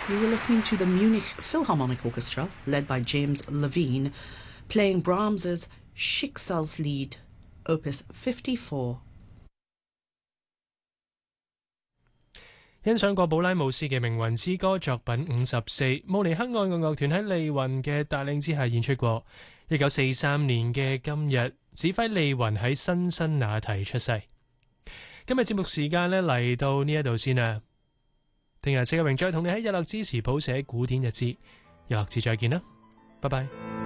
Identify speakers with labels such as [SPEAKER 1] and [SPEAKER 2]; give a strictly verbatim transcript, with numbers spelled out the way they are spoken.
[SPEAKER 1] You were listening to the Munich Philharmonic Orchestra, led by James Levine, playing Brahms's Schicksalslied, Opus fifty-four.
[SPEAKER 2] 欣賞過布拉姆斯嘅命運之歌作品五十四，慕尼黑愛樂樂團喺利雲嘅帶領之下演出過。一九四三年嘅今日，指揮利雲喺辛辛那提出世。今日節目時間呢嚟到呢一度先啦，聽日謝日榮再同你喺日落之時譜寫古典日誌，日落之再見啦，拜拜。